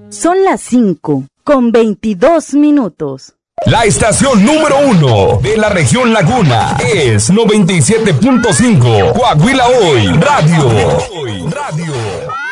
Son las 5:22. La estación número 1 de la región Laguna es 97.5 Coahuila Hoy Radio.